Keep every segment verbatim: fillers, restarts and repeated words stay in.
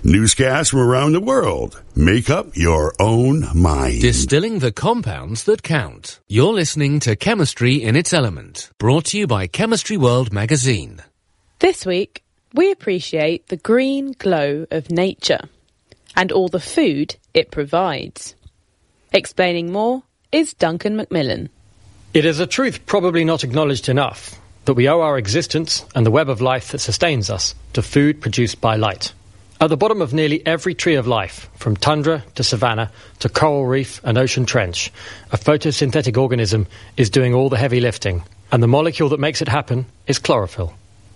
Newscasts from around the world. Make up your own mind. Distilling the compounds that count. You're listening to Chemistry in its Element, brought to you by Chemistry World magazine. This week, we appreciate the green glow of nature and all the food it provides. Explaining more is Duncan Macmillan. It is a truth probably not acknowledged enough that we owe our existence and the web of life that sustains us to food produced by light. At the bottom of nearly every tree of life, from tundra to savanna to coral reef and ocean trench, a photosynthetic organism is doing all the heavy lifting, and the molecule that makes it happen is chlorophyll.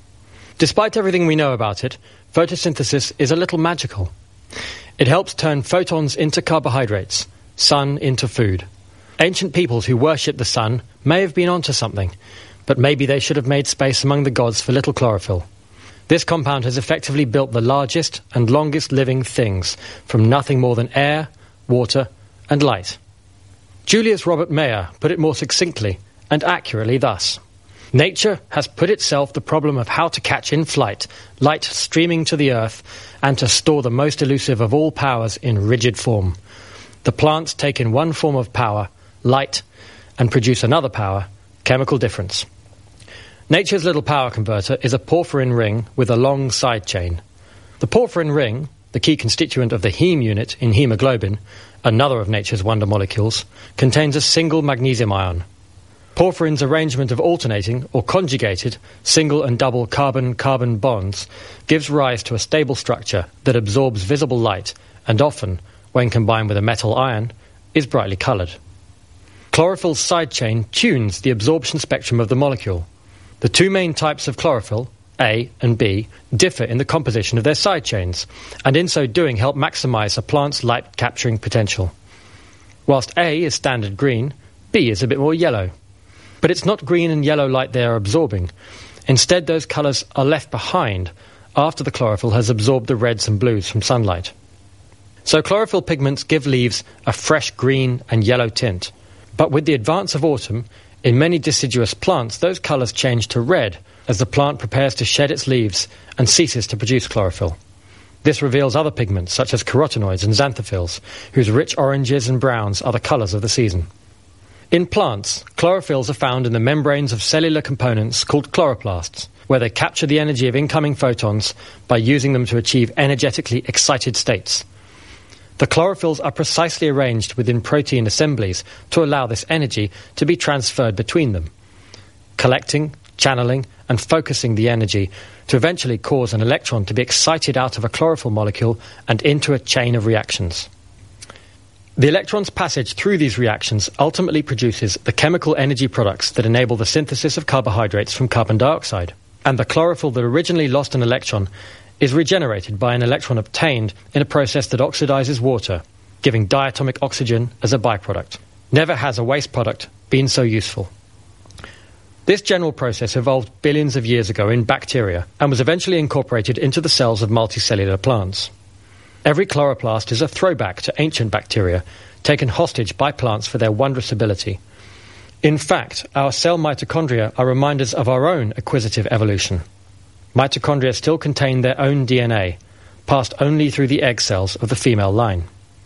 Despite everything we know about it, photosynthesis is a little magical. It helps turn photons into carbohydrates, sun into food. Ancient peoples who worship the sun may have been onto something, but maybe they should have made space among the gods for little chlorophyll. This compound has effectively built the largest and longest living things from nothing more than air, water, and light. Julius Robert Mayer put it more succinctly and accurately thus: nature has put itself the problem of how to catch in flight light streaming to the earth and to store the most elusive of all powers in rigid form. The plants take in one form of power, light, and produce another power, chemical difference. Nature's little power converter is a porphyrin ring with a long side chain. The porphyrin ring, the key constituent of the heme unit in hemoglobin, another of nature's wonder molecules, contains a single magnesium ion. Porphyrin's arrangement of alternating or conjugated single and double carbon-carbon bonds gives rise to a stable structure that absorbs visible light and often, when combined with a metal ion, is brightly coloured. Chlorophyll's side chain tunes the absorption spectrum of the molecule. The two main types of chlorophyll, A and B, differ in the composition of their side chains, and in so doing help maximise a plant's light-capturing potential. Whilst A is standard green, B is a bit more yellow. But it's not green and yellow light they are absorbing. Instead, those colours are left behind after the chlorophyll has absorbed the reds and blues from sunlight. So chlorophyll pigments give leaves a fresh green and yellow tint. But with the advance of autumn, in many deciduous plants, those colours change to red as the plant prepares to shed its leaves and ceases to produce chlorophyll. This reveals other pigments, such as carotenoids and xanthophylls, whose rich oranges and browns are the colours of the season. In plants, chlorophylls are found in the membranes of cellular components called chloroplasts, where they capture the energy of incoming photons by using them to achieve energetically excited states. The chlorophylls are precisely arranged within protein assemblies to allow this energy to be transferred between them, collecting, channeling, and focusing the energy to eventually cause an electron to be excited out of a chlorophyll molecule and into a chain of reactions. The electron's passage through these reactions ultimately produces the chemical energy products that enable the synthesis of carbohydrates from carbon dioxide, and the chlorophyll that originally lost an electron is regenerated by an electron obtained in a process that oxidizes water, giving diatomic oxygen as a byproduct. Never has a waste product been so useful. This general process evolved billions of years ago in bacteria and was eventually incorporated into the cells of multicellular plants. Every chloroplast is a throwback to ancient bacteria, taken hostage by plants for their wondrous ability. In fact, our cell mitochondria are reminders of our own acquisitive evolution. Mitochondria still contain their own D N A, passed only through the egg cells of the female line.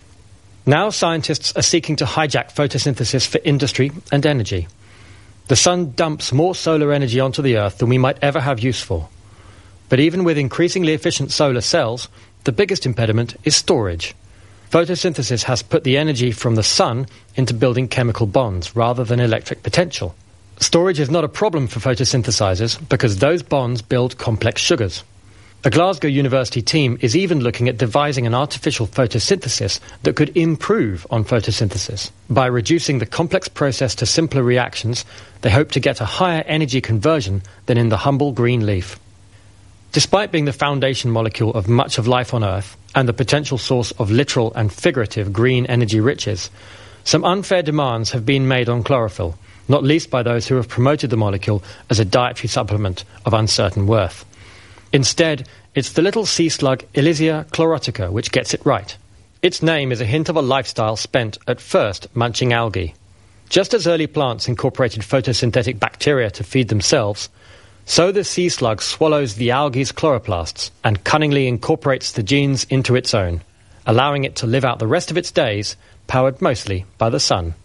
Now scientists are seeking to hijack photosynthesis for industry and energy. The sun dumps more solar energy onto the Earth than we might ever have use for. But even with increasingly efficient solar cells, the biggest impediment is storage. Photosynthesis has put the energy from the sun into building chemical bonds rather than electric potential. Storage is not a problem for photosynthesizers because those bonds build complex sugars. A Glasgow University team is even looking at devising an artificial photosynthesis that could improve on photosynthesis. By reducing the complex process to simpler reactions, they hope to get a higher energy conversion than in the humble green leaf. Despite being the foundation molecule of much of life on Earth and the potential source of literal and figurative green energy riches, some unfair demands have been made on chlorophyll, not least by those who have promoted the molecule as a dietary supplement of uncertain worth. Instead, it's the little sea slug Elysia chlorotica which gets it right. Its name is a hint of a lifestyle spent at first munching algae. Just as early plants incorporated photosynthetic bacteria to feed themselves, So the sea slug swallows the algae's chloroplasts and cunningly incorporates the genes into its own, allowing it to live out the rest of its days, powered mostly by the sun.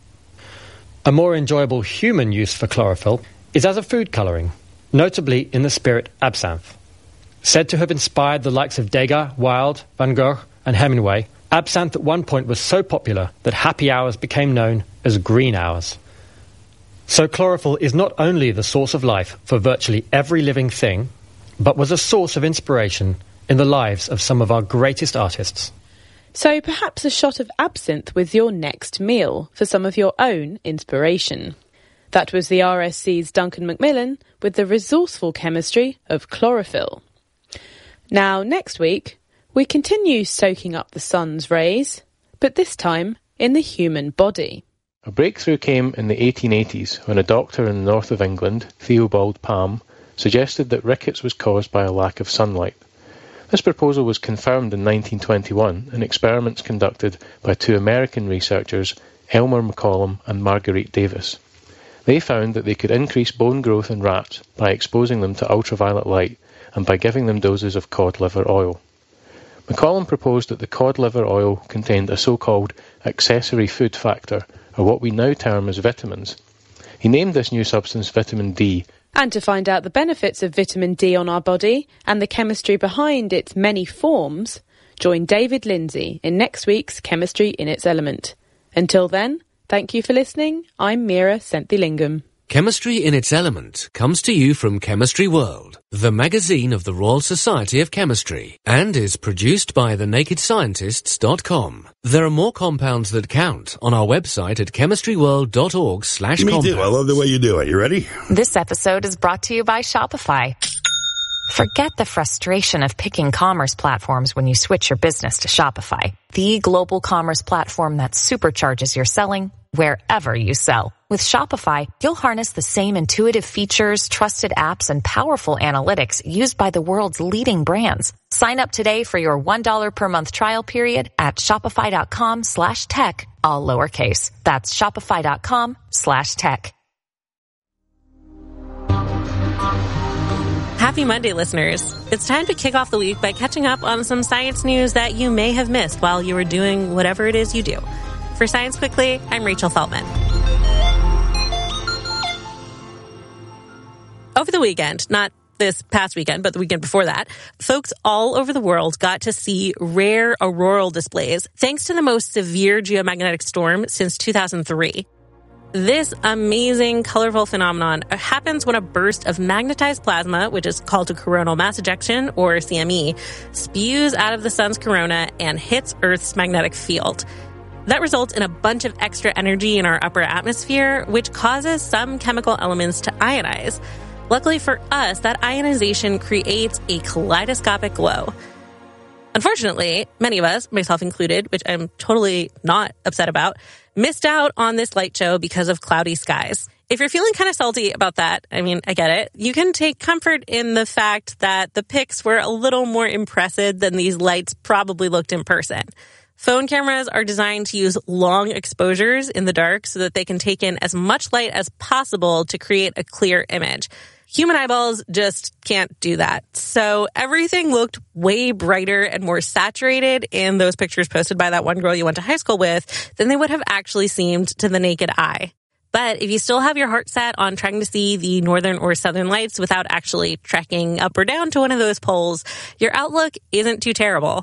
A more enjoyable human use for chlorophyll is as a food colouring, notably in the spirit absinthe. Said to have inspired the likes of Degas, Wilde, Van Gogh and Hemingway, absinthe at one point was so popular that happy hours became known as green hours. So chlorophyll is not only the source of life for virtually every living thing, but was a source of inspiration in the lives of some of our greatest artists. So perhaps a shot of absinthe with your next meal for some of your own inspiration. That was the R S C's Duncan Macmillan with the resourceful chemistry of chlorophyll. Now, next week, we continue soaking up the sun's rays, but this time in the human body. A breakthrough came in the eighteen eighties when a doctor in the north of England, Theobald Palm, suggested that rickets was caused by a lack of sunlight. This proposal was confirmed in nineteen twenty-one in experiments conducted by two American researchers, Elmer McCollum and Marguerite Davis. They found that they could increase bone growth in rats by exposing them to ultraviolet light and by giving them doses of cod liver oil. McCollum proposed that the cod liver oil contained a so-called accessory food factor, or what we now term as vitamins. He named this new substance vitamin D. And to find out the benefits of vitamin D on our body and the chemistry behind its many forms, join David Lindsay in next week's Chemistry in its Element. Until then, thank you for listening. I'm Mira Senthilingam. Chemistry in its Element comes to you from Chemistry World, the magazine of the Royal Society of Chemistry, and is produced by the naked scientists dot com. There are more compounds that count on our website at chemistry world dot org slash Me compounds. too. I love the way you do it. You ready? This episode is brought to you by Shopify. Forget the frustration of picking commerce platforms when you switch your business to Shopify, the global commerce platform that supercharges your selling wherever you sell. With Shopify, you'll harness the same intuitive features, trusted apps, and powerful analytics used by the world's leading brands. Sign up today for your one dollar per month trial period at shopify.com slash tech, all lowercase. That's shopify.com slash tech. Happy Monday, listeners. It's time to kick off the week by catching up on some science news that you may have missed while you were doing whatever it is you do. For Science Quickly, I'm Rachel Feltman. Over the weekend, not this past weekend, but the weekend before that, folks all over the world got to see rare auroral displays thanks to the most severe geomagnetic storm since two thousand three. This amazing, colorful phenomenon happens when a burst of magnetized plasma, which is called a coronal mass ejection, or C M E, spews out of the sun's corona and hits Earth's magnetic field. That results in a bunch of extra energy in our upper atmosphere, which causes some chemical elements to ionize. Luckily for us, that ionization creates a kaleidoscopic glow. Unfortunately, many of us, myself included, which I'm totally not upset about, missed out on this light show because of cloudy skies. If you're feeling kind of salty about that, I mean, I get it. You can take comfort in the fact that the pics were a little more impressive than these lights probably looked in person. Phone cameras are designed to use long exposures in the dark so that they can take in as much light as possible to create a clear image. Human eyeballs just can't do that. So everything looked way brighter and more saturated in those pictures posted by that one girl you went to high school with than they would have actually seemed to the naked eye. But if you still have your heart set on trying to see the northern or southern lights without actually trekking up or down to one of those poles, your outlook isn't too terrible.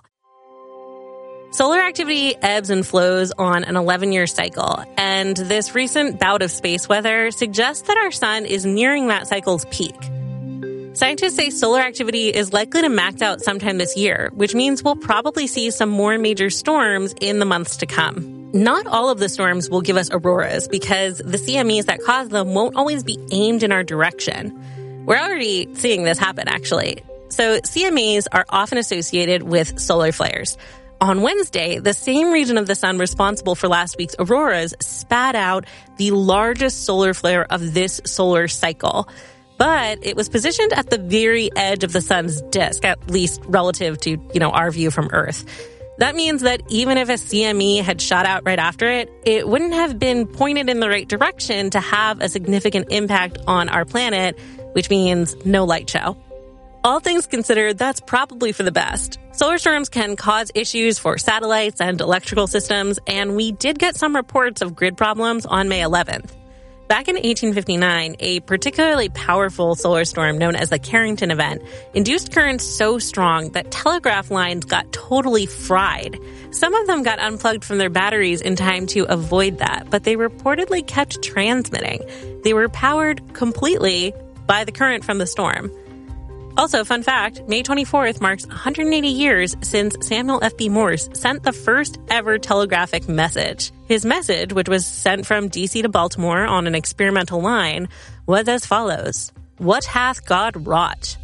Solar activity ebbs and flows on an eleven-year cycle, and this recent bout of space weather suggests that our sun is nearing that cycle's peak. Scientists say solar activity is likely to max out sometime this year, which means we'll probably see some more major storms in the months to come. Not all of the storms will give us auroras because the C M Es that cause them won't always be aimed in our direction. We're already seeing this happen, actually. So C M Es are often associated with solar flares. On Wednesday, the same region of the sun responsible for last week's auroras spat out the largest solar flare of this solar cycle. But it was positioned at the very edge of the sun's disk, at least relative to, you know, our view from Earth. That means that even if a C M E had shot out right after it, it wouldn't have been pointed in the right direction to have a significant impact on our planet, which means no light show. All things considered, that's probably for the best. Solar storms can cause issues for satellites and electrical systems, and we did get some reports of grid problems on May eleventh. Back in eighteen fifty-nine, a particularly powerful solar storm known as the Carrington event induced currents so strong that telegraph lines got totally fried. Some of them got unplugged from their batteries in time to avoid that, but they reportedly kept transmitting. They were powered completely by the current from the storm. Also, fun fact, May twenty-fourth marks one hundred eighty years since Samuel F B Morse sent the first ever telegraphic message. His message, which was sent from D C to Baltimore on an experimental line, was as follows: "What hath God wrought?"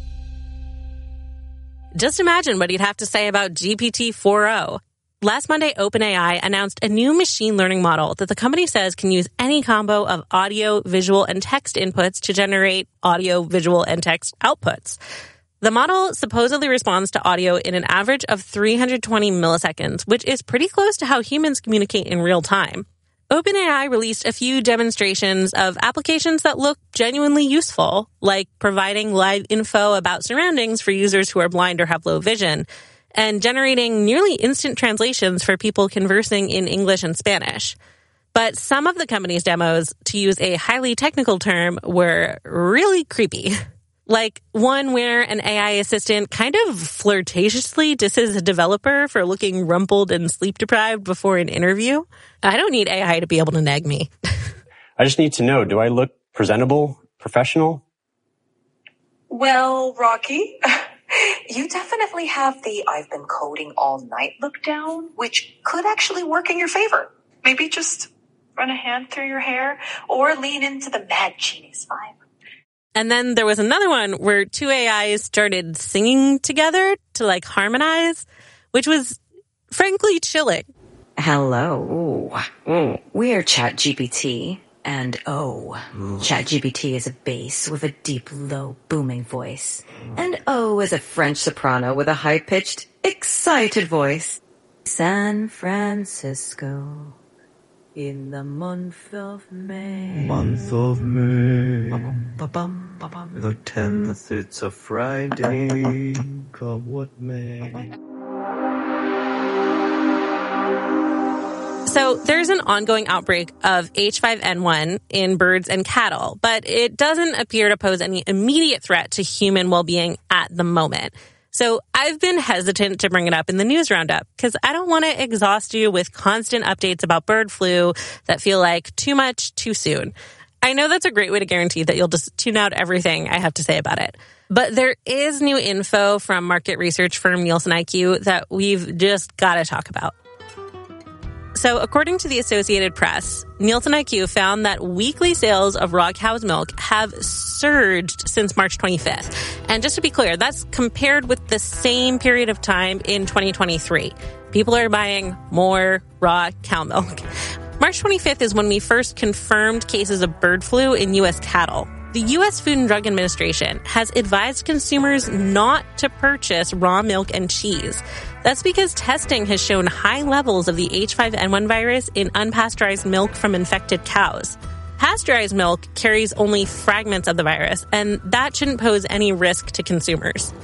Just imagine what he'd have to say about G P T four point oh. Last Monday, OpenAI announced a new machine learning model that the company says can use any combo of audio, visual, and text inputs to generate audio, visual, and text outputs. The model supposedly responds to audio in an average of three hundred twenty milliseconds, which is pretty close to how humans communicate in real time. OpenAI released a few demonstrations of applications that look genuinely useful, like providing live info about surroundings for users who are blind or have low vision, and generating nearly instant translations for people conversing in English and Spanish. But some of the company's demos, to use a highly technical term, were really creepy. Like one where an A I assistant kind of flirtatiously disses a developer for looking rumpled and sleep-deprived before an interview. I don't need A I to be able to nag me. I just need to know, do I look presentable, professional? Well, Rocky, you definitely have the I've been coding all night look down, which could actually work in your favor. Maybe just run a hand through your hair or lean into the mad genius vibe. And then there was another one where two A Is started singing together to like harmonize, which was frankly chilling. Hello. Ooh. We're ChatGPT. And O. ChatGPT is a bass with a deep, low, booming voice. And O is a French soprano with a high-pitched, excited voice. San Francisco, in the month of May. Month of May. Ba-bum, ba-bum. The tenth, it's a Friday. Come what may. So there's an ongoing outbreak of H five N one in birds and cattle, but it doesn't appear to pose any immediate threat to human well-being at the moment. So I've been hesitant to bring it up in the news roundup because I don't want to exhaust you with constant updates about bird flu that feel like too much too soon. I know that's a great way to guarantee that you'll just tune out everything I have to say about it. But there is new info from market research firm Nielsen I Q that we've just got to talk about. So according to the Associated Press, Nielsen I Q found that weekly sales of raw cow's milk have surged since March twenty-fifth. And just to be clear, that's compared with the same period of time in twenty twenty-three. People are buying more raw cow milk. March twenty-fifth is when we first confirmed cases of bird flu in U S cattle. The U S Food and Drug Administration has advised consumers not to purchase raw milk and cheese. That's because testing has shown high levels of the H five N one virus in unpasteurized milk from infected cows. Pasteurized milk carries only fragments of the virus, and that shouldn't pose any risk to consumers.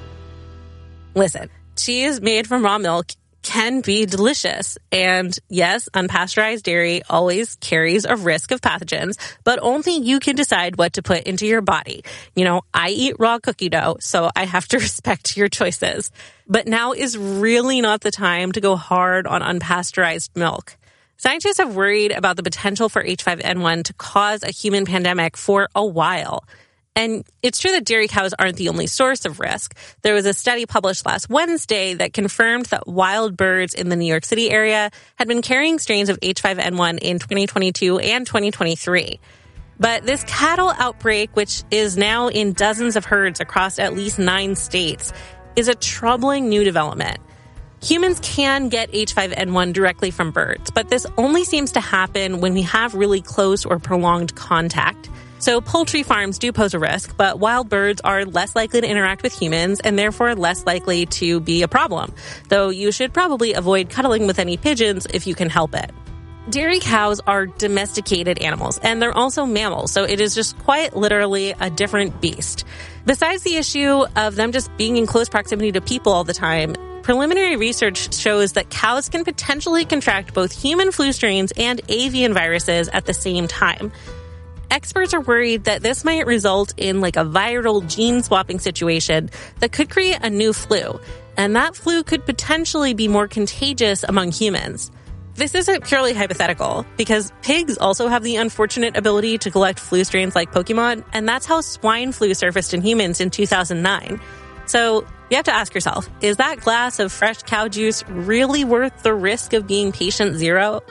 Listen, cheese made from raw milk can be delicious. And yes, unpasteurized dairy always carries a risk of pathogens, but only you can decide what to put into your body. You know, I eat raw cookie dough, so I have to respect your choices. But now is really not the time to go hard on unpasteurized milk. Scientists have worried about the potential for H five N one to cause a human pandemic for a while. And it's true that dairy cows aren't the only source of risk. There was a study published last Wednesday that confirmed that wild birds in the New York City area had been carrying strains of H five N one in twenty twenty-two and twenty twenty-three. But this cattle outbreak, which is now in dozens of herds across at least nine states, is a troubling new development. Humans can get H five N one directly from birds, but this only seems to happen when we have really close or prolonged contact. So poultry farms do pose a risk, but wild birds are less likely to interact with humans and therefore less likely to be a problem, though you should probably avoid cuddling with any pigeons if you can help it. Dairy cows are domesticated animals, and they're also mammals, so it is just quite literally a different beast. Besides the issue of them just being in close proximity to people all the time, preliminary research shows that cows can potentially contract both human flu strains and avian viruses at the same time. Experts are worried that this might result in like a viral gene swapping situation that could create a new flu, and that flu could potentially be more contagious among humans. This isn't purely hypothetical, because pigs also have the unfortunate ability to collect flu strains like Pokemon, and that's how swine flu surfaced in humans in two thousand nine. So you have to ask yourself, is that glass of fresh cow juice really worth the risk of being patient zero?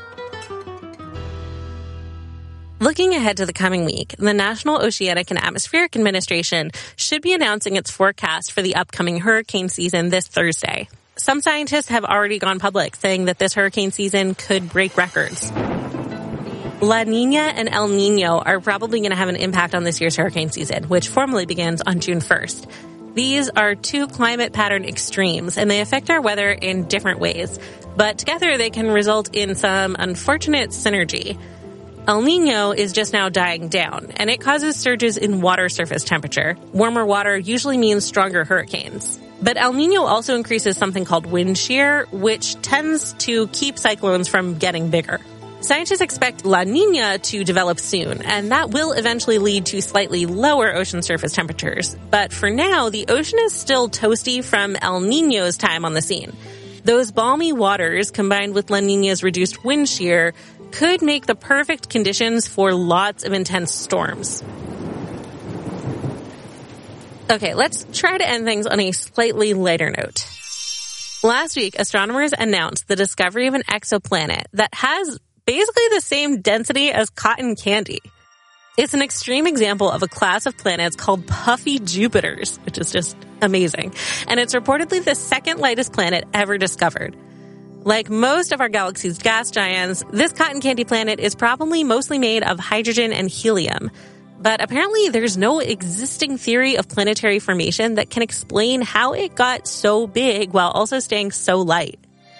Looking ahead to the coming week, the National Oceanic and Atmospheric Administration should be announcing its forecast for the upcoming hurricane season this Thursday. Some scientists have already gone public saying that this hurricane season could break records. La Niña and El Niño are probably going to have an impact on this year's hurricane season, which formally begins on June first. These are two climate pattern extremes, and they affect our weather in different ways. But together, they can result in some unfortunate synergy. El Niño is just now dying down, and it causes surges in water surface temperature. Warmer water usually means stronger hurricanes. But El Niño also increases something called wind shear, which tends to keep cyclones from getting bigger. Scientists expect La Niña to develop soon, and that will eventually lead to slightly lower ocean surface temperatures. But for now, the ocean is still toasty from El Niño's time on the scene. Those balmy waters, combined with La Niña's reduced wind shear, could make the perfect conditions for lots of intense storms. Okay, let's try to end things on a slightly lighter note. Last week, astronomers announced the discovery of an exoplanet that has basically the same density as cotton candy. It's an extreme example of a class of planets called puffy Jupiters, which is just amazing. And it's reportedly the second lightest planet ever discovered. Like most of our galaxy's gas giants, this cotton candy planet is probably mostly made of hydrogen and helium. But apparently there's no existing theory of planetary formation that can explain how it got so big while also staying so light.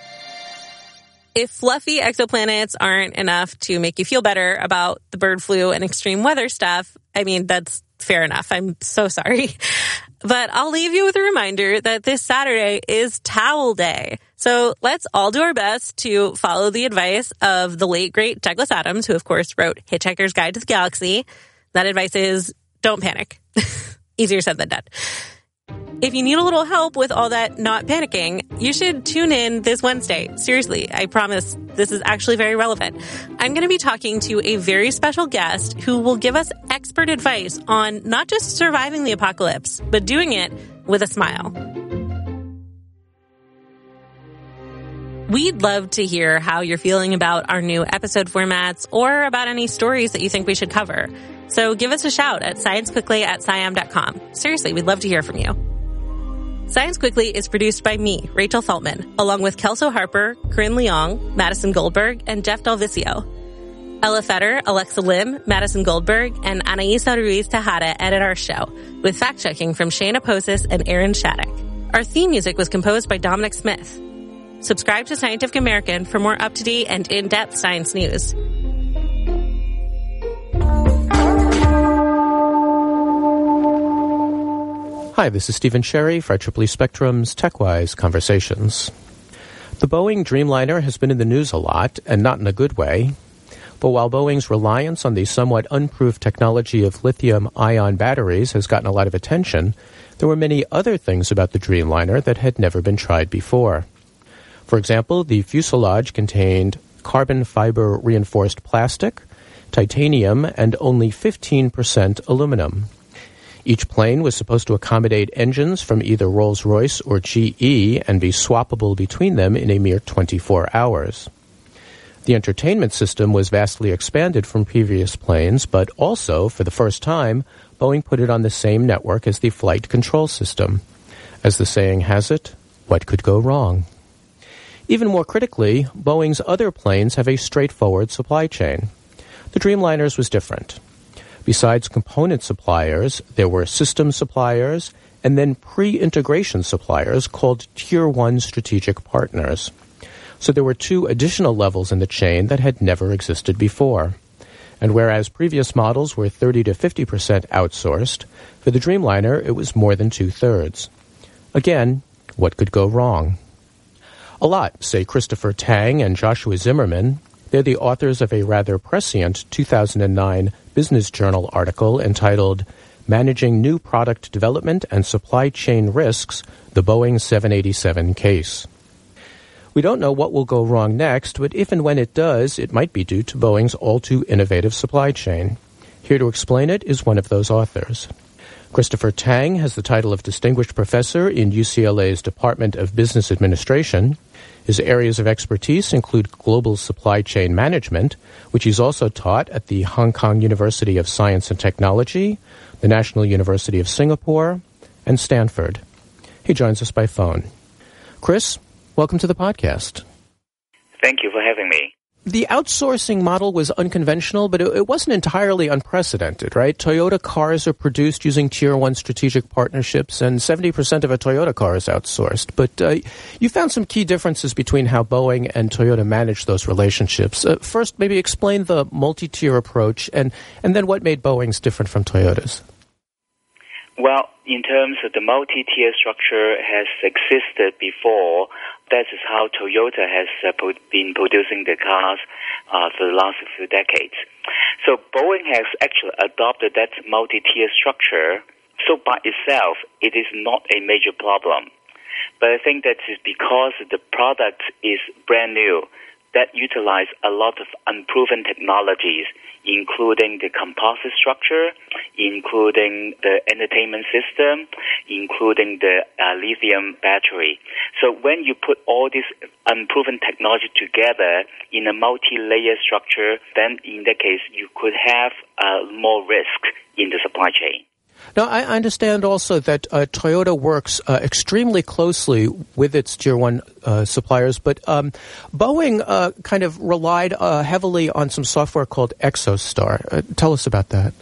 If fluffy exoplanets aren't enough to make you feel better about the bird flu and extreme weather stuff, I mean, that's fair enough. I'm so sorry. But I'll leave you with a reminder that this Saturday is Towel Day. So let's all do our best to follow the advice of the late, great Douglas Adams, who, of course, wrote Hitchhiker's Guide to the Galaxy. That advice is don't panic. Easier said than done. If you need a little help with all that not panicking, you should tune in this Wednesday. Seriously, I promise this is actually very relevant. I'm going to be talking to a very special guest who will give us expert advice on not just surviving the apocalypse, but doing it with a smile. We'd love to hear how you're feeling about our new episode formats or about any stories that you think we should cover. So give us a shout at sciencequickly at sciam dot com. Seriously, we'd love to hear from you. Science Quickly is produced by me, Rachel Feltman, along with Kelso Harper, Corinne Leong, Madison Goldberg, and Jeff Delvicio. Ella Fetter, Alexa Lim, Madison Goldberg, and Anaisa Ruiz Tejada edit our show, with fact-checking from Shayna Posis and Aaron Shattuck. Our theme music was composed by Dominic Smith. Subscribe to Scientific American for more up-to-date and in-depth science news. Hi, this is Stephen Sherry for I triple E Spectrum's TechWise Conversations. The Boeing Dreamliner has been in the news a lot, and not in a good way. But while Boeing's reliance on the somewhat unproved technology of lithium-ion batteries has gotten a lot of attention, there were many other things about the Dreamliner that had never been tried before. For example, the fuselage contained carbon fiber reinforced plastic, titanium, and only fifteen percent aluminum. Each plane was supposed to accommodate engines from either Rolls-Royce or G E and be swappable between them in a mere twenty-four hours. The entertainment system was vastly expanded from previous planes, but also, for the first time, Boeing put it on the same network as the flight control system. As the saying has it, what could go wrong? Even more critically, Boeing's other planes have a straightforward supply chain. The Dreamliners was different. Besides component suppliers, there were system suppliers and then pre-integration suppliers called Tier one Strategic Partners. So there were two additional levels in the chain that had never existed before. And whereas previous models were thirty to fifty percent outsourced, for the Dreamliner it was more than two-thirds. Again, what could go wrong? A lot, say Christopher Tang and Joshua Zimmerman. They're the authors of a rather prescient two thousand nine Business Journal article entitled Managing New Product Development and Supply Chain Risks, the Boeing seven eighty-seven Case. We don't know what will go wrong next, but if and when it does, it might be due to Boeing's all-too-innovative supply chain. Here to explain it is one of those authors. Christopher Tang has the title of Distinguished Professor in U C L A's Department of Business Administration. His areas of expertise include global supply chain management, which he's also taught at the Hong Kong University of Science and Technology, the National University of Singapore, and Stanford. He joins us by phone. Chris, welcome to the podcast. Thank you for having me. The outsourcing model was unconventional, but it, it wasn't entirely unprecedented, right? Toyota cars are produced using Tier one strategic partnerships, and seventy percent of a Toyota car is outsourced. But uh, you found some key differences between how Boeing and Toyota manage those relationships. Uh, first, maybe explain the multi-tier approach, and, and then what made Boeing's different from Toyota's. Well, in terms of the multi-tier structure has existed before. That is how Toyota has uh, pro- been producing the cars uh, for the last few decades. So Boeing has actually adopted that multi-tier structure. So by itself, it is not a major problem. But I think that is because the product is brand new, that utilize a lot of unproven technologies, including the composite structure, including the entertainment system, including the uh, lithium battery. So when you put all this unproven technology together in a multi-layer structure, then in that case, you could have uh, more risk in the supply chain. Now, I understand also that uh, Toyota works uh, extremely closely with its Tier one uh, suppliers, but um, Boeing uh, kind of relied uh, heavily on some software called ExoStar. Uh, tell us about that.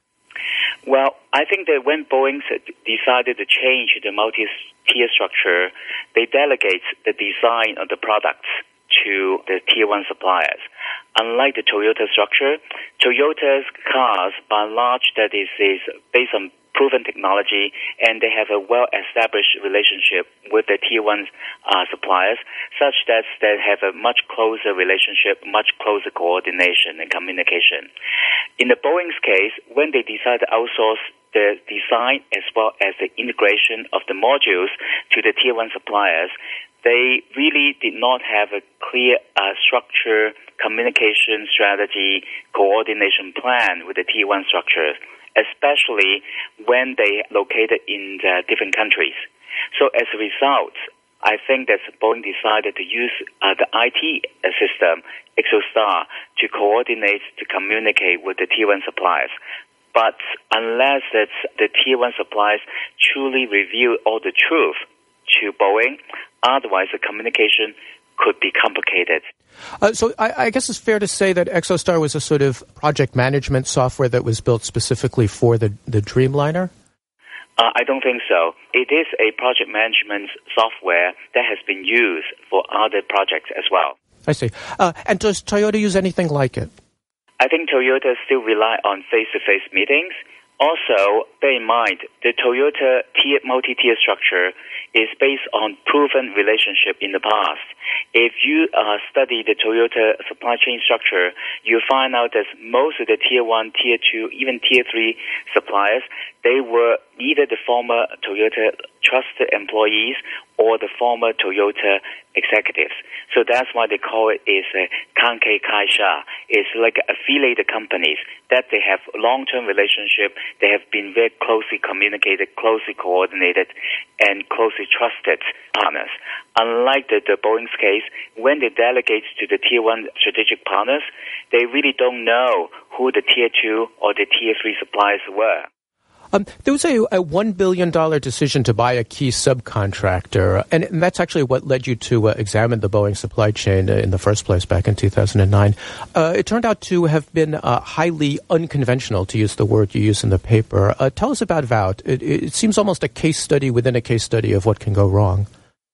Well, I think that when Boeing decided to change the multi-tier structure, they delegate the design of the products to the Tier one suppliers. Unlike the Toyota structure, Toyota's cars, by and large, that is, is based on proven technology, and they have a well-established relationship with the Tier one uh, suppliers, such that they have a much closer relationship, much closer coordination and communication. In the Boeing's case, when they decide to outsource the design as well as the integration of the modules to the Tier one suppliers, they really did not have a clear uh, structure, communication strategy, coordination plan with the Tier one structures, especially when they located in the different countries. So as a result, I think that Boeing decided to use uh, the I T system, ExoStar, to coordinate, to communicate with the Tier one suppliers. But unless it's the Tier one suppliers truly reveal all the truth to Boeing, otherwise the communication could be complicated. Uh, so I, I guess it's fair to say that ExoStar was a sort of project management software that was built specifically for the, the Dreamliner? Uh, I don't think so. It is a project management software that has been used for other projects as well. I see. Uh, and does Toyota use anything like it? I think Toyota still rely on face-to-face meetings. Also, bear in mind, the Toyota tier, multi-tier structure is based on proven relationship in the past. If you uh, study the Toyota supply chain structure, you find out that most of the Tier one, Tier two, even Tier three suppliers, they were either the former Toyota trusted employees or the former Toyota executives. So that's why they call it is a Kankei Kaisha. It's like affiliated companies that they have long-term relationship. They have been very closely communicated, closely coordinated, and closely trusted partners. Unlike the, the Boeing's case, when they delegate to the Tier one strategic partners, they really don't know who the Tier two or the Tier three suppliers were. Um, there was a, a one billion dollars decision to buy a key subcontractor, and, and that's actually what led you to uh, examine the Boeing supply chain uh, in the first place back in two thousand nine. Uh, it turned out to have been uh, highly unconventional, to use the word you use in the paper. Uh, tell us about Vout. It, it seems almost a case study within a case study of what can go wrong.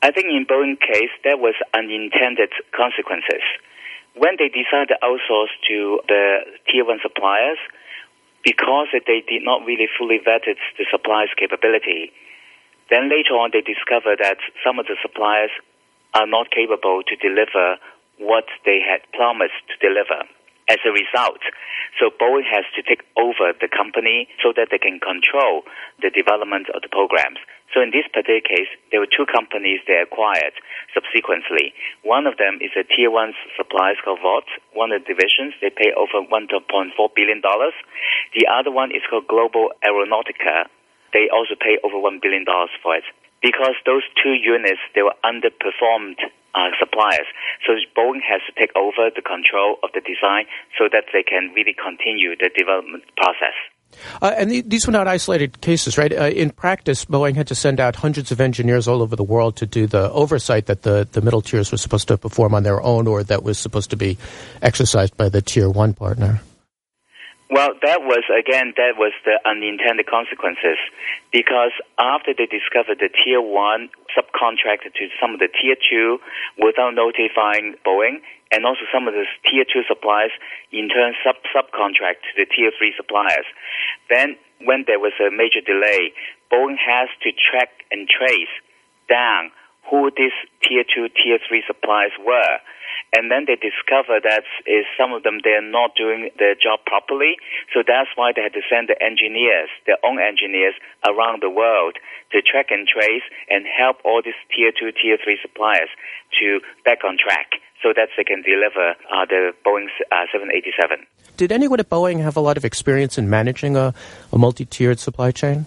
I think in Boeing case, there was unintended consequences. When they decided to outsource to the tier one suppliers, because they did not really fully vet the supplier's capability, then later on they discovered that some of the suppliers are not capable to deliver what they had promised to deliver. As a result, so Boeing has to take over the company so that they can control the development of the programs. So in this particular case, there were two companies they acquired subsequently. One of them is a tier one supplier called Vought, one of the divisions. They pay over one point four billion dollars. The other one is called Global Aeronautica. They also pay over one billion dollars for it. Because those two units, they were underperformed uh, suppliers. So Boeing has to take over the control of the design so that they can really continue the development process. Uh, and the, these were not isolated cases, right? Uh, in practice, Boeing had to send out hundreds of engineers all over the world to do the oversight that the, the middle tiers were supposed to perform on their own, or that was supposed to be exercised by the tier one partner. Well, that was, again, that was the unintended consequences, because after they discovered the tier one subcontracted to some of the tier two without notifying Boeing, and also some of the tier two suppliers in turn sub subcontract to the tier three suppliers. Then, when there was a major delay, Boeing has to track and trace down who these tier two, tier three suppliers were. And then they discover that is some of them, they're not doing their job properly. So that's why they had to send the engineers, their own engineers, around the world to track and trace and help all these tier two, tier three suppliers to back on track so that they can deliver uh, the Boeing uh, seven eighty-seven. Did anyone at Boeing have a lot of experience in managing a, a multi-tiered supply chain?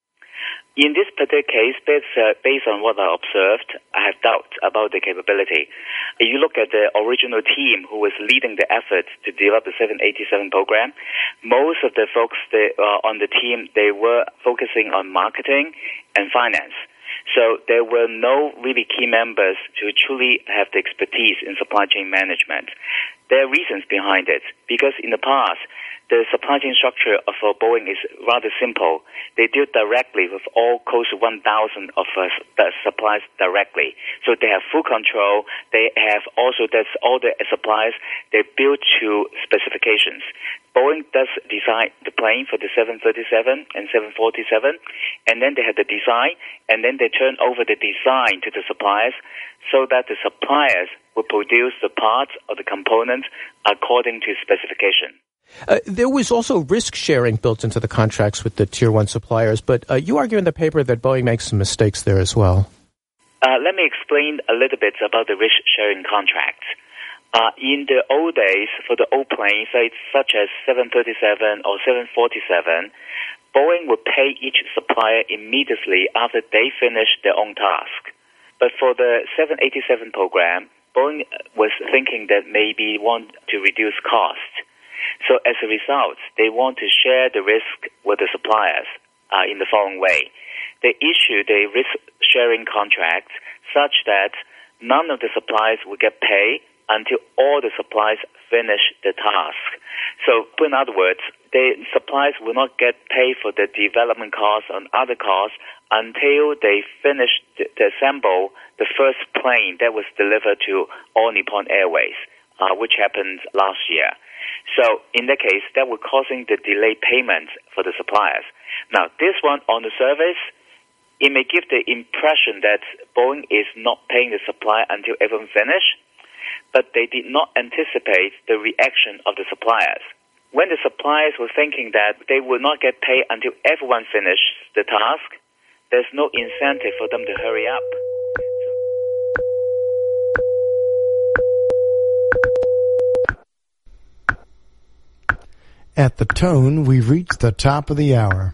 In this particular case, based, uh, based on what I observed, I have doubt about the capability. If you look at the original team who was leading the effort to develop the seven eighty-seven program, most of the folks they, uh, on the team, they were focusing on marketing and finance. So there were no really key members to truly have the expertise in supply chain management. There are reasons behind it, because in the past, the supply chain structure of uh, Boeing is rather simple. They deal directly with all close to one thousand of uh, the suppliers directly. So they have full control. They have also, that's all the suppliers, they build to specifications. Boeing does design the plane for the seven thirty-seven and seven forty-seven, and then they have the design, and then they turn over the design to the suppliers so that the suppliers will produce the parts or the components according to specification. Uh, there was also risk sharing built into the contracts with the tier one suppliers, but uh, you argue in the paper that Boeing makes some mistakes there as well. Uh, let me explain a little bit about the risk sharing contracts. Uh, in the old days, for the old planes, such as seven thirty-seven or seven forty-seven, Boeing would pay each supplier immediately after they finished their own task. But for the seven eighty-seven program, Boeing was thinking that maybe want to reduce cost. So as a result, they want to share the risk with the suppliers uh, in the following way. They issued a risk-sharing contract such that none of the suppliers will get paid until all the suppliers finish the task. So in other words, the suppliers will not get paid for the development costs and other costs until they finish to assemble the first plane that was delivered to All Nippon Airways, uh, which happened last year. So in that case, that was causing the delayed payments for the suppliers. Now, this one on the surface, it may give the impression that Boeing is not paying the supplier until everyone finished, but they did not anticipate the reaction of the suppliers. When the suppliers were thinking that they would not get paid until everyone finished the task, there's no incentive for them to hurry up. At the tone, we've reached the top of the hour.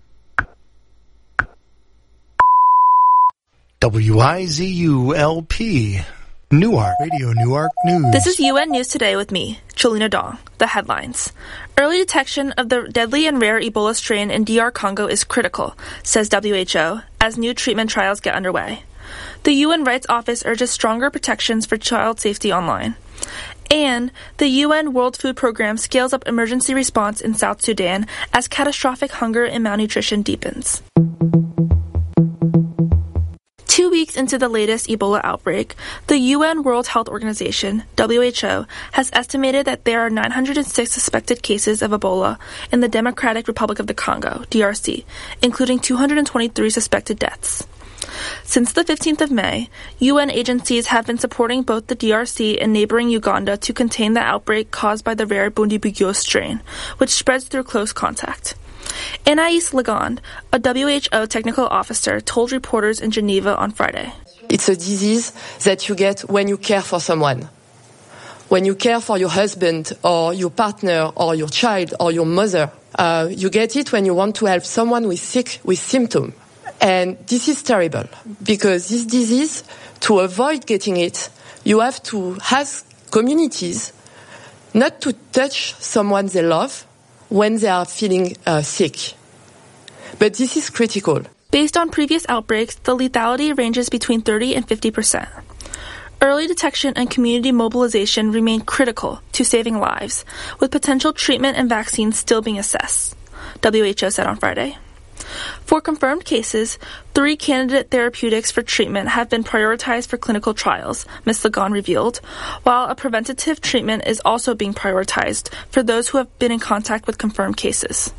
W I Z U L P, Newark, Radio Newark News. This is U N News Today with me, Cholina Dong. The headlines. Early detection of the deadly and rare Ebola strain in D R Congo is critical, says W H O, as new treatment trials get underway. The U N Rights Office urges stronger protections for child safety online. And the U N World Food Program scales up emergency response in South Sudan as catastrophic hunger and malnutrition deepens. Two weeks weeks into the latest Ebola outbreak, the U N World Health Organization, W H O, has estimated that there are nine hundred six suspected cases of Ebola in the Democratic Republic of the Congo, D R C, including two hundred twenty-three suspected deaths. Since the fifteenth of May, U N agencies have been supporting both the D R C and neighboring Uganda to contain the outbreak caused by the rare Bundibugyo strain, which spreads through close contact. Anais Legond, a W H O technical officer, told reporters in Geneva on Friday. It's a disease that you get when you care for someone. When you care for your husband or your partner or your child or your mother, uh, you get it when you want to help someone who is sick with symptoms. And this is terrible because this disease, to avoid getting it, you have to ask communities not to touch someone they love when they are feeling uh, sick. But this is critical. Based on previous outbreaks, the lethality ranges between thirty and fifty percent. Early detection and community mobilization remain critical to saving lives, with potential treatment and vaccines still being assessed, W H O said on Friday. For confirmed cases, three candidate therapeutics for treatment have been prioritized for clinical trials, Miz Legond revealed, while a preventative treatment is also being prioritized for those who have been in contact with confirmed cases.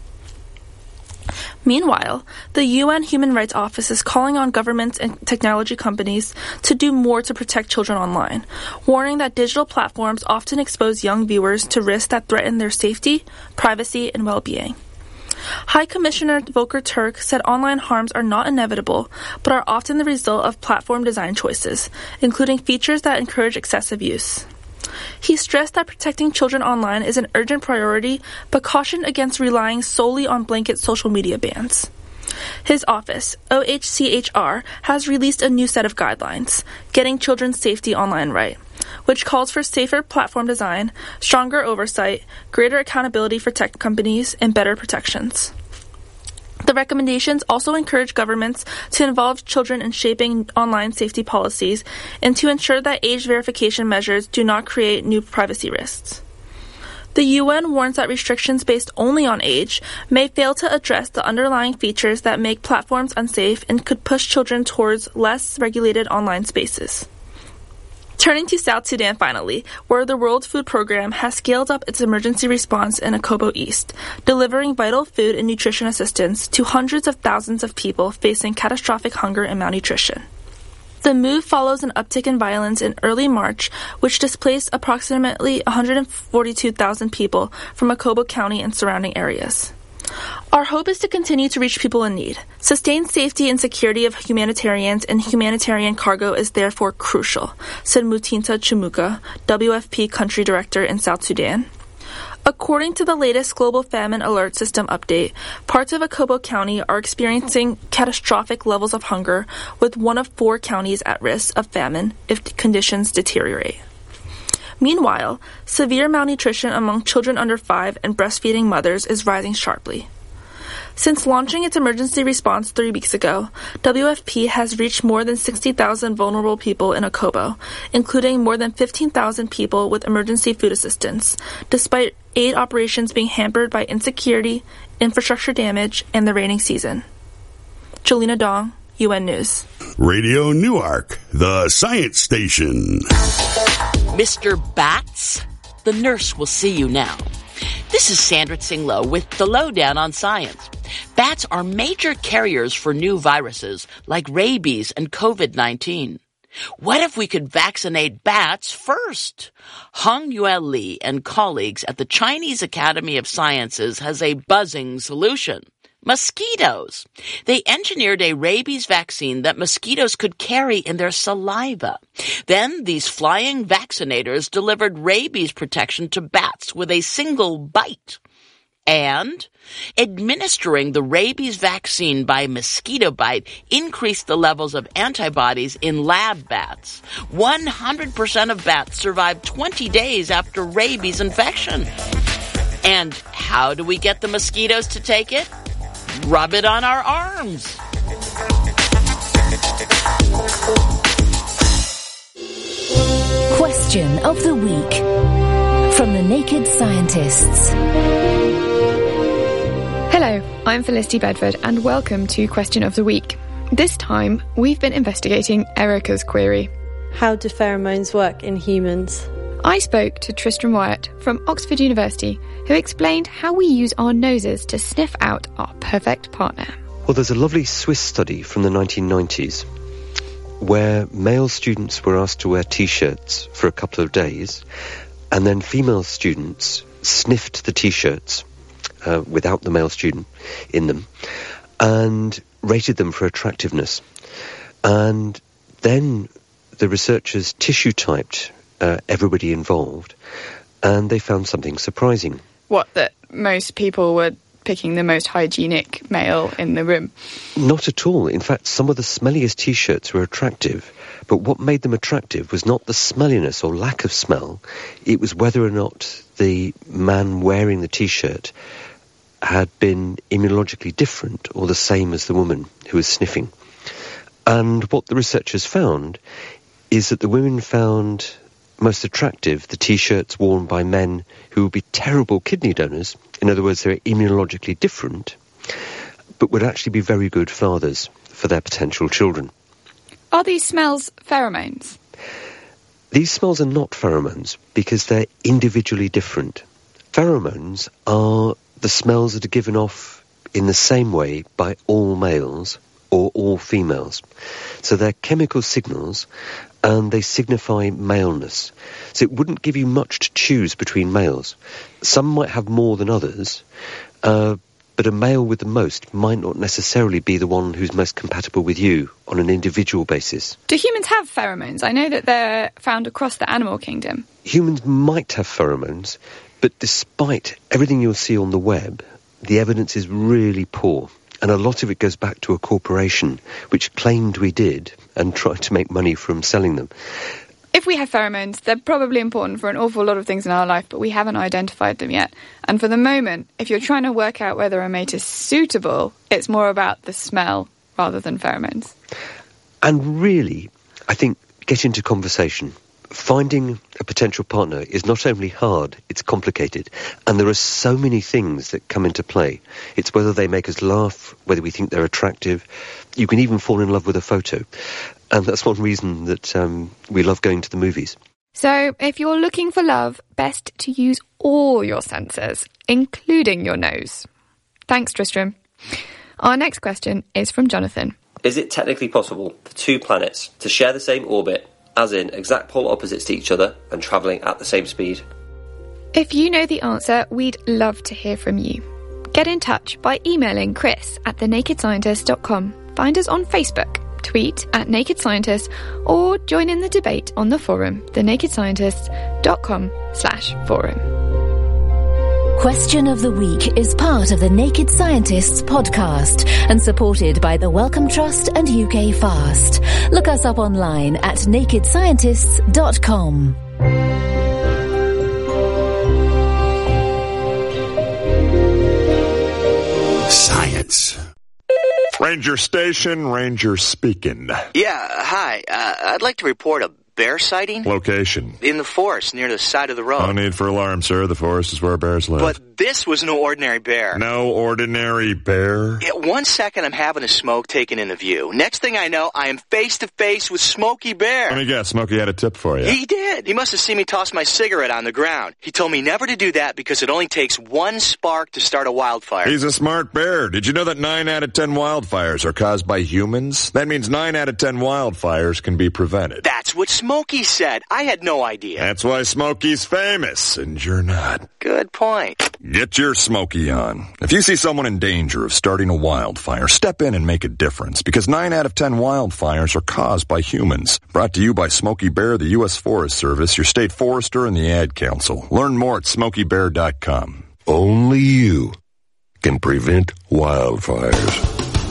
Meanwhile, the U N Human Rights Office is calling on governments and technology companies to do more to protect children online, warning that digital platforms often expose young viewers to risks that threaten their safety, privacy, and well-being. High Commissioner Volker Turk said online harms are not inevitable, but are often the result of platform design choices, including features that encourage excessive use. He stressed that protecting children online is an urgent priority, but cautioned against relying solely on blanket social media bans. His office, O H C H R, has released a new set of guidelines, Getting Children's Safety Online Right, which calls for safer platform design, stronger oversight, greater accountability for tech companies, and better protections. The recommendations also encourage governments to involve children in shaping online safety policies and to ensure that age verification measures do not create new privacy risks. The U N warns that restrictions based only on age may fail to address the underlying features that make platforms unsafe and could push children towards less regulated online spaces. Turning to South Sudan finally, where the World Food Programme has scaled up its emergency response in Akobo East, delivering vital food and nutrition assistance to hundreds of thousands of people facing catastrophic hunger and malnutrition. The move follows an uptick in violence in early March, which displaced approximately one hundred forty-two thousand people from Akobo County and surrounding areas. Our hope is to continue to reach people in need. Sustained safety and security of humanitarians and humanitarian cargo is therefore crucial, said Mutinta Chimuka, W F P country director in South Sudan. According to the latest Global Famine Alert System update, parts of Akobo County are experiencing catastrophic levels of hunger, with one of four counties at risk of famine if conditions deteriorate. Meanwhile, severe malnutrition among children under five and breastfeeding mothers is rising sharply. Since launching its emergency response three weeks ago, W F P has reached more than sixty thousand vulnerable people in Akobo, including more than fifteen thousand people with emergency food assistance, despite aid operations being hampered by insecurity, infrastructure damage, and the rainy season. Jolina Dong, U N News. Radio Newark, the science station. Mister Bats, the nurse will see you now. This is Sandra Tsinglo with the Lowdown on Science. Bats are major carriers for new viruses like rabies and covid nineteen. What if we could vaccinate bats first? Hong Yue Li and colleagues at the Chinese Academy of Sciences has a buzzing solution. Mosquitoes. They engineered a rabies vaccine that mosquitoes could carry in their saliva. Then these flying vaccinators delivered rabies protection to bats with a single bite. And administering the rabies vaccine by mosquito bite increased the levels of antibodies in lab bats. one hundred percent of bats survived twenty days after rabies infection. And how do we get the mosquitoes to take it? Rub it on our arms. Question of the week from the Naked Scientists. Hello, I'm Felicity Bedford and welcome to Question of the Week. This time, we've been investigating Erica's query. How do pheromones work in humans? I spoke to Tristram Wyatt from Oxford University, who explained how we use our noses to sniff out our perfect partner. Well, there's a lovely Swiss study from the nineteen nineties where male students were asked to wear T-shirts for a couple of days, and then female students sniffed the T-shirts uh, without the male student in them and rated them for attractiveness. And then the researchers tissue-typed uh, everybody involved, and they found something surprising. What, that most people were picking the most hygienic male in the room? Not at all. In fact, some of the smelliest T-shirts were attractive, but what made them attractive was not the smelliness or lack of smell, it was whether or not the man wearing the T-shirt had been immunologically different or the same as the woman who was sniffing. And what the researchers found is that the women found most attractive the T-shirts worn by men who would be terrible kidney donors. In other words, they're immunologically different, but would actually be very good fathers for their potential children. Are these smells pheromones? These smells are not pheromones because they're individually different. Pheromones are the smells that are given off in the same way by all males or all females. So they're chemical signals, and they signify maleness. So it wouldn't give you much to choose between males. Some might have more than others, uh, but a male with the most might not necessarily be the one who's most compatible with you on an individual basis. Do humans have pheromones? I know that they're found across the animal kingdom. Humans might have pheromones, but despite everything you'll see on the web, the evidence is really poor. And a lot of it goes back to a corporation which claimed we did and tried to make money from selling them. If we have pheromones, they're probably important for an awful lot of things in our life, but we haven't identified them yet. And for the moment, if you're trying to work out whether a mate is suitable, it's more about the smell rather than pheromones. And really, I think, get into conversation. Finding a potential partner is not only hard, it's complicated. And there are so many things that come into play. It's whether they make us laugh, whether we think they're attractive. You can even fall in love with a photo. And that's one reason that um, we love going to the movies. So if you're looking for love, best to use all your senses, including your nose. Thanks, Tristram. Our next question is from Jonathan. Is it technically possible for two planets to share the same orbit, as in exact polar opposites to each other and travelling at the same speed? If you know the answer, we'd love to hear from you. Get in touch by emailing Chris at the naked scientist dot com. Find us on Facebook, tweet at Naked Scientist, or join in the debate on the forum, the naked scientist dot com slash forum. Question of the Week is part of the Naked Scientists podcast and supported by the Wellcome Trust and U K Fast. Look us up online at naked scientists dot com. Science. Ranger Station, Ranger speaking. Yeah, hi. Uh, I'd like to report a bear sighting. Location. In the forest near the side of the road. No need for alarm, sir. The forest is where bears live. But this was no ordinary bear. No ordinary bear? Yeah, one second I'm having a smoke taken into view. Next thing I know, I am face to face with Smokey Bear. Let me guess, Smokey had a tip for you. He did. He must have seen me toss my cigarette on the ground. He told me never to do that because it only takes one spark to start a wildfire. He's a smart bear. Did you know that nine out of ten wildfires are caused by humans? That means nine out of ten wildfires can be prevented. That's what Smokey said. I had no idea. That's why Smokey's famous, and you're not. Good point. Get your Smokey on. If you see someone in danger of starting a wildfire, step in and make a difference, because nine out of ten wildfires are caused by humans. Brought to you by Smokey Bear, the U S Forest Service, your state forester, and the Ad Council. Learn more at smokey bear dot com. Only you can prevent wildfires.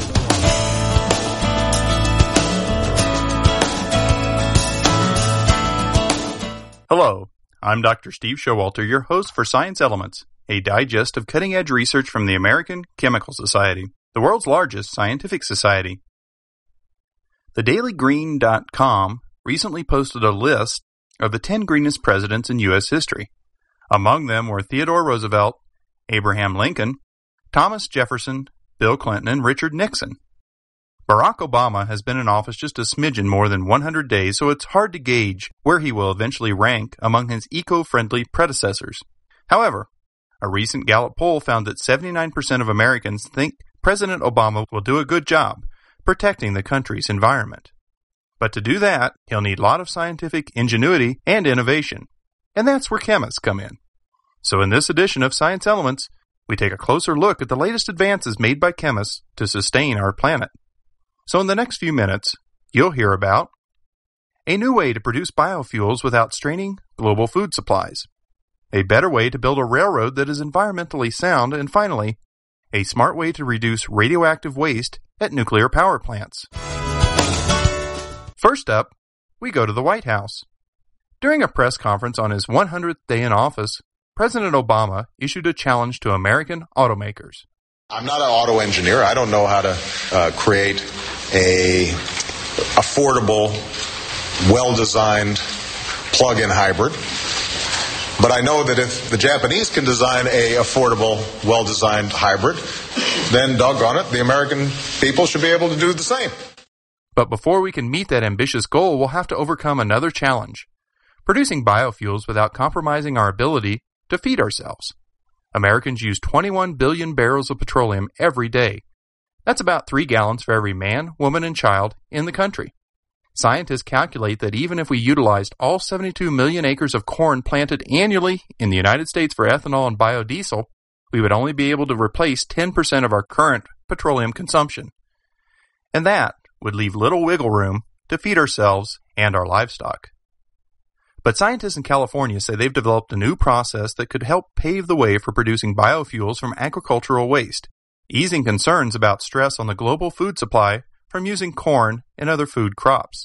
Hello, I'm Doctor Steve Showalter, your host for Science Elements, a digest of cutting-edge research from the American Chemical Society, the world's largest scientific society. The daily green dot com recently posted a list of the ten greenest presidents in U S history. Among them were Theodore Roosevelt, Abraham Lincoln, Thomas Jefferson, Bill Clinton, and Richard Nixon. Barack Obama has been in office just a smidgen more than one hundred days, so it's hard to gauge where he will eventually rank among his eco-friendly predecessors. However, a recent Gallup poll found that seventy-nine percent of Americans think President Obama will do a good job protecting the country's environment. But to do that, he'll need a lot of scientific ingenuity and innovation, and that's where chemists come in. So in this edition of Science Elements, we take a closer look at the latest advances made by chemists to sustain our planet. So in the next few minutes, you'll hear about a new way to produce biofuels without straining global food supplies, a better way to build a railroad that is environmentally sound, and finally, a smart way to reduce radioactive waste at nuclear power plants. First up, we go to the White House. During a press conference on his one hundredth day in office, President Obama issued a challenge to American automakers. I'm not an auto engineer. I don't know how to uh, create a affordable, well-designed plug-in hybrid. But I know that if the Japanese can design a affordable, well-designed hybrid, then doggone it, the American people should be able to do the same. But before we can meet that ambitious goal, we'll have to overcome another challenge: producing biofuels without compromising our ability to feed ourselves. Americans use twenty-one billion barrels of petroleum every day. That's about three gallons for every man, woman, and child in the country. Scientists calculate that even if we utilized all seventy-two million acres of corn planted annually in the United States for ethanol and biodiesel, we would only be able to replace ten percent of our current petroleum consumption. And that would leave little wiggle room to feed ourselves and our livestock. But scientists in California say they've developed a new process that could help pave the way for producing biofuels from agricultural waste, easing concerns about stress on the global food supply from using corn and other food crops.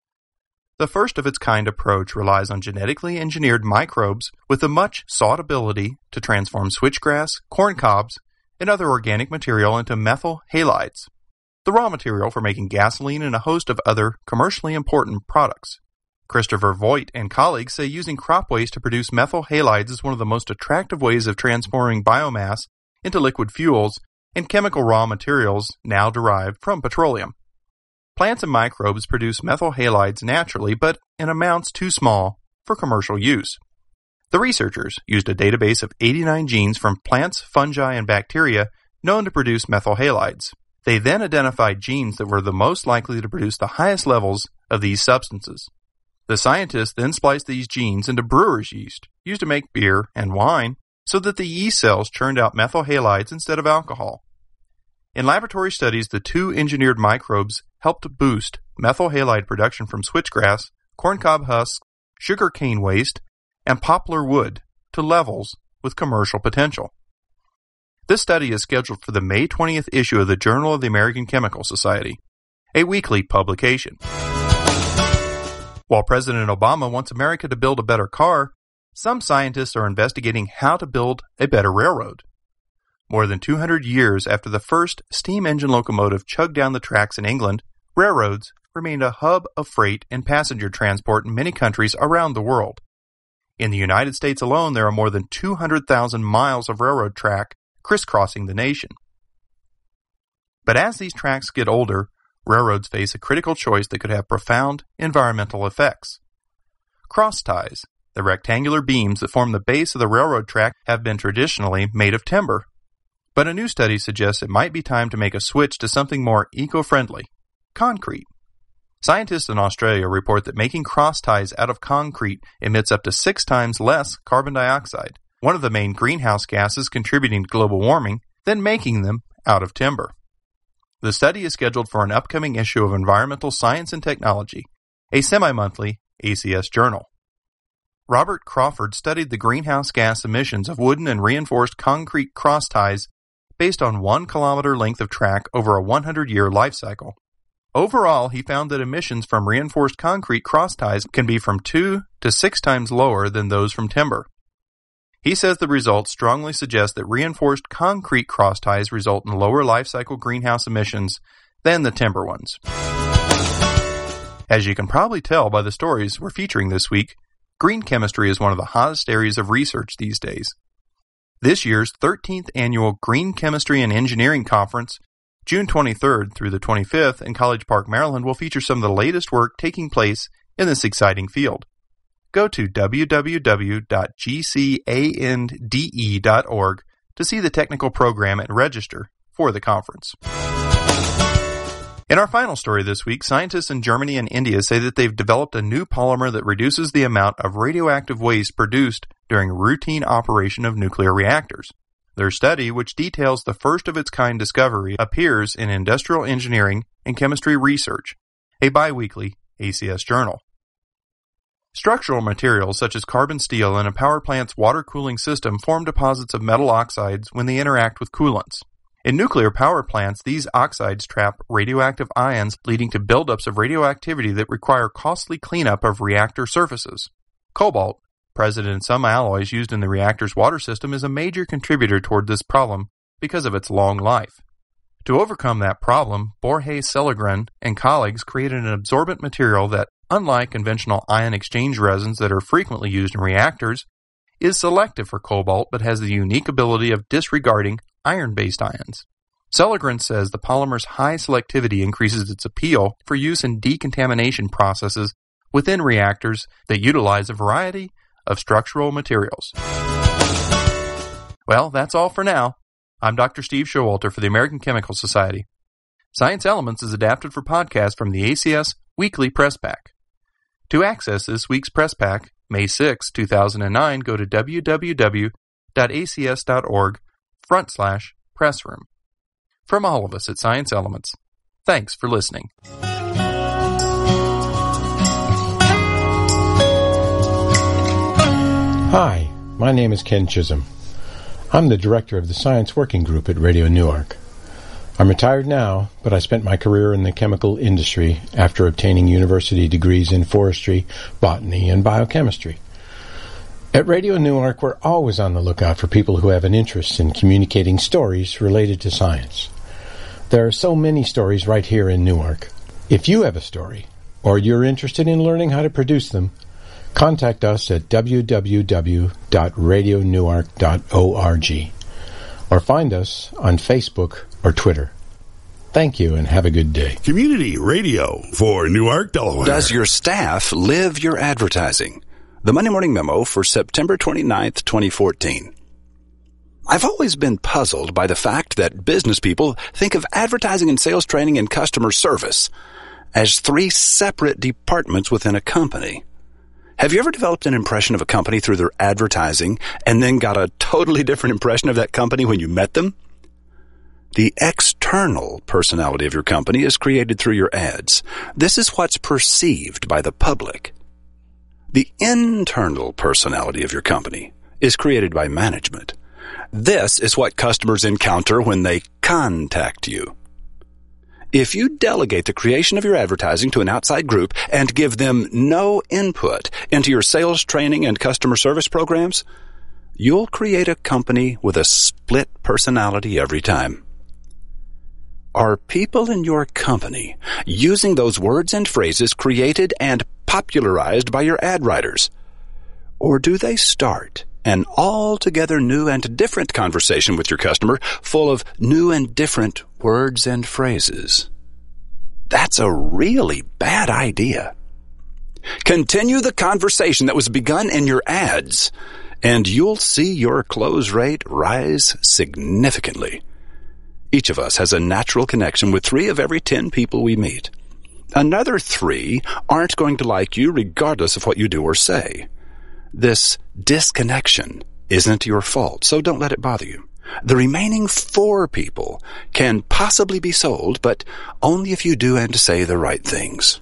The first-of-its-kind approach relies on genetically engineered microbes with the much-sought ability to transform switchgrass, corn cobs, and other organic material into methyl halides, the raw material for making gasoline and a host of other commercially important products. Christopher Voigt and colleagues say using crop waste to produce methyl halides is one of the most attractive ways of transforming biomass into liquid fuels and chemical raw materials now derived from petroleum. Plants and microbes produce methyl halides naturally, but in amounts too small for commercial use. The researchers used a database of eighty-nine genes from plants, fungi, and bacteria known to produce methyl halides. They then identified genes that were the most likely to produce the highest levels of these substances. The scientists then spliced these genes into brewer's yeast, used to make beer and wine, so that the yeast cells churned out methyl halides instead of alcohol. In laboratory studies, the two engineered microbes helped boost methyl halide production from switchgrass, corncob husks, sugar cane waste, and poplar wood to levels with commercial potential. This study is scheduled for the May twentieth issue of the Journal of the American Chemical Society, a weekly publication. While President Obama wants America to build a better car, some scientists are investigating how to build a better railroad. More than two hundred years after the first steam engine locomotive chugged down the tracks in England, railroads remained a hub of freight and passenger transport in many countries around the world. In the United States alone, there are more than two hundred thousand miles of railroad track crisscrossing the nation. But as these tracks get older, railroads face a critical choice that could have profound environmental effects. Cross ties, the rectangular beams that form the base of the railroad track, have been traditionally made of timber. But a new study suggests it might be time to make a switch to something more eco-friendly: concrete. Scientists in Australia report that making cross ties out of concrete emits up to six times less carbon dioxide, one of the main greenhouse gases contributing to global warming, than making them out of timber. The study is scheduled for an upcoming issue of Environmental Science and Technology, a semi-monthly A C S journal. Robert Crawford studied the greenhouse gas emissions of wooden and reinforced concrete cross ties based on one kilometer length of track over a one hundred year life cycle. Overall, he found that emissions from reinforced concrete cross ties can be from two to six times lower than those from timber. He says the results strongly suggest that reinforced concrete cross ties result in lower life cycle greenhouse emissions than the timber ones. As you can probably tell by the stories we're featuring this week, green chemistry is one of the hottest areas of research these days. This year's thirteenth annual Green Chemistry and Engineering Conference June twenty-third through the twenty-fifth in College Park, Maryland will feature some of the latest work taking place in this exciting field. Go to w w w dot g c a n d e dot org to see the technical program and register for the conference. In our final story this week, scientists in Germany and India say that they've developed a new polymer that reduces the amount of radioactive waste produced during routine operation of nuclear reactors. Their study, which details the first-of-its-kind discovery, appears in Industrial Engineering and Chemistry Research, a biweekly A C S journal. Structural materials such as carbon steel in a power plant's water cooling system form deposits of metal oxides when they interact with coolants. In nuclear power plants, these oxides trap radioactive ions, leading to buildups of radioactivity that require costly cleanup of reactor surfaces. Cobalt, present in some alloys used in the reactor's water system, is a major contributor toward this problem because of its long life. To overcome that problem, Borge Seligren and colleagues created an absorbent material that, unlike conventional ion exchange resins that are frequently used in reactors, is selective for cobalt but has the unique ability of disregarding iron-based ions. Seligren says the polymer's high selectivity increases its appeal for use in decontamination processes within reactors that utilize a variety of structural materials. Well, that's all for now. I'm Doctor Steve Showalter for the American Chemical Society. Science Elements is adapted for podcast from the A C S Weekly Press Pack. To access this week's Press Pack, May sixth, two thousand nine, go to w w w dot a c s dot org front slash press room. From all of us at Science Elements, thanks for listening. Hi, my name is Ken Chisholm. I'm the director of the Science Working Group at Radio Newark. I'm retired now, but I spent my career in the chemical industry after obtaining university degrees in forestry, botany, and biochemistry. At Radio Newark, we're always on the lookout for people who have an interest in communicating stories related to science. There are so many stories right here in Newark. If you have a story, or you're interested in learning how to produce them, contact us at w w w dot radio newark dot org or find us on Facebook or Twitter. Thank you and have a good day. Community radio for Newark, Delaware. Does your staff live your advertising? The Monday Morning Memo for September twenty-ninth, twenty fourteen. I've always been puzzled by the fact that business people think of advertising and sales training and customer service as three separate departments within a company. Have you ever developed an impression of a company through their advertising and then got a totally different impression of that company when you met them? The external personality of your company is created through your ads. This is what's perceived by the public. The internal personality of your company is created by management. This is what customers encounter when they contact you. If you delegate the creation of your advertising to an outside group and give them no input into your sales training and customer service programs, you'll create a company with a split personality every time. Are people in your company using those words and phrases created and popularized by your ad writers? Or do they start an altogether new and different conversation with your customer full of new and different words and phrases? That's a really bad idea. Continue the conversation that was begun in your ads, and you'll see your close rate rise significantly. Each of us has a natural connection with three of every ten people we meet. Another three aren't going to like you regardless of what you do or say. This disconnection isn't your fault, so don't let it bother you. The remaining four people can possibly be sold, but only if you do and say the right things.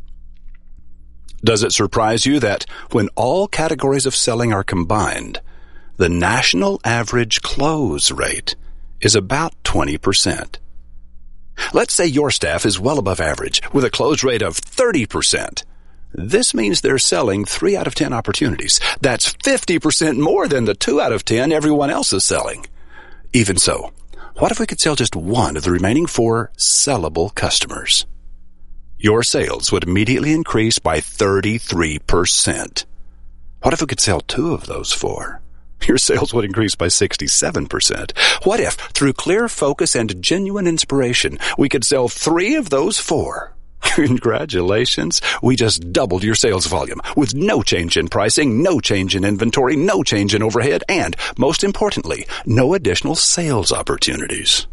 Does it surprise you that when all categories of selling are combined, the national average close rate is about twenty percent? Let's say your staff is well above average with a close rate of thirty percent. This means they're selling three out of ten opportunities. That's fifty percent more than the two out of ten everyone else is selling. Even so, what if we could sell just one of the remaining four sellable customers? Your sales would immediately increase by thirty-three percent. What if we could sell two of those four? your sales would increase by sixty-seven percent. What if, through clear focus and genuine inspiration, we could sell three of those four? Congratulations. We just doubled your sales volume with no change in pricing, no change in inventory, no change in overhead, and, most importantly, no additional sales opportunities.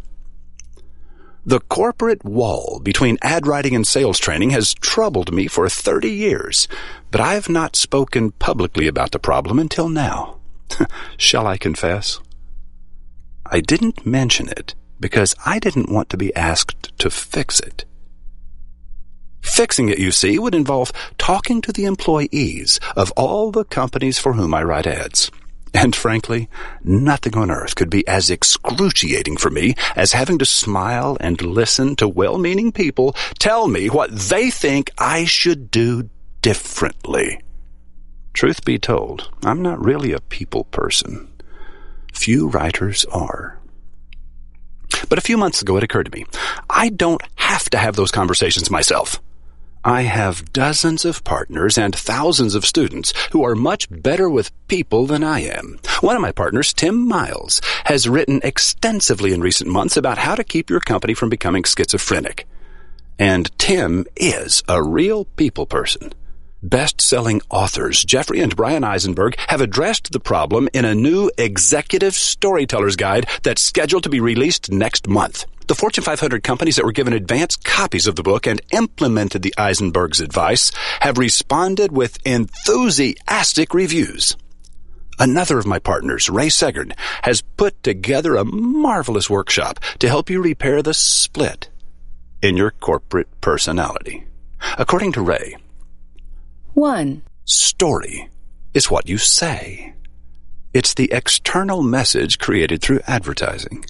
The corporate wall between ad writing and sales training has troubled me for thirty years, but I have not spoken publicly about the problem until now. Shall I confess? I didn't mention it because I didn't want to be asked to fix it. Fixing it, you see, would involve talking to the employees of all the companies for whom I write ads. And frankly, nothing on earth could be as excruciating for me as having to smile and listen to well-meaning people tell me what they think I should do differently. Truth be told, I'm not really a people person. Few writers are. But a few months ago it occurred to me, I don't have to have those conversations myself. I have dozens of partners and thousands of students who are much better with people than I am. One of my partners, Tim Miles, has written extensively in recent months about how to keep your company from becoming schizophrenic. And Tim is a real people person. Best-selling authors Jeffrey and Brian Eisenberg have addressed the problem in a new Executive Storyteller's Guide that's scheduled to be released next month. The Fortune five hundred companies that were given advanced copies of the book and implemented the Eisenberg's advice have responded with enthusiastic reviews. Another of my partners, Ray Segern, has put together a marvelous workshop to help you repair the split in your corporate personality. According to Ray, one. Story is what you say. It's the external message created through advertising.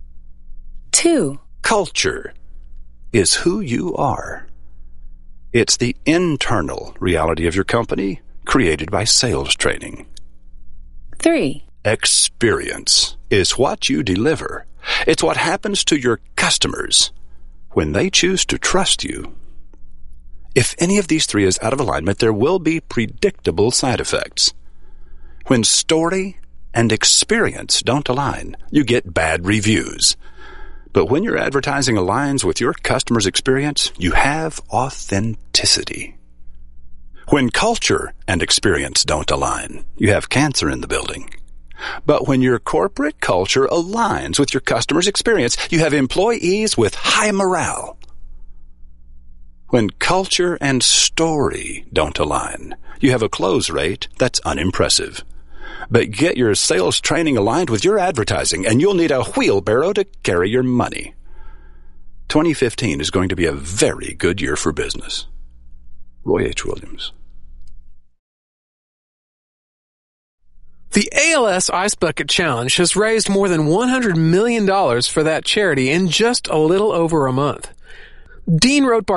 Two. Culture is who you are. It's the internal reality of your company created by sales training. Three. Experience is what you deliver. It's what happens to your customers when they choose to trust you. If any of these three is out of alignment, there will be predictable side effects. When story and experience don't align, you get bad reviews. But when your advertising aligns with your customer's experience, you have authenticity. When culture and experience don't align, you have cancer in the building. But when your corporate culture aligns with your customer's experience, you have employees with high morale. When culture and story don't align, you have a close rate that's unimpressive. But get your sales training aligned with your advertising, and you'll need a wheelbarrow to carry your money. twenty fifteen is going to be a very good year for business. Roy H. Williams. The A L S Ice Bucket Challenge has raised more than one hundred million dollars for that charity in just a little over a month. Dean Rothbard